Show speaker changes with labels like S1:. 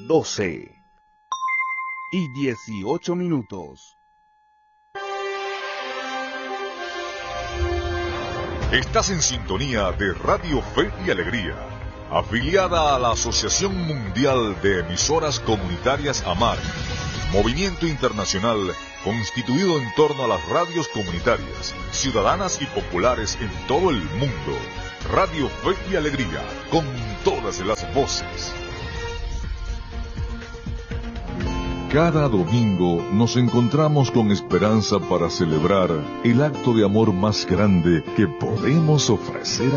S1: 12:18.
S2: Estás en sintonía de Radio Fe y Alegría, afiliada a la Asociación Mundial de Emisoras Comunitarias AMAR, movimiento internacional constituido en torno a las radios comunitarias, ciudadanas y populares en todo el mundo. Radio Fe y Alegría, con todas las voces. Cada domingo nos encontramos con esperanza para celebrar el acto de amor más grande que podemos ofrecer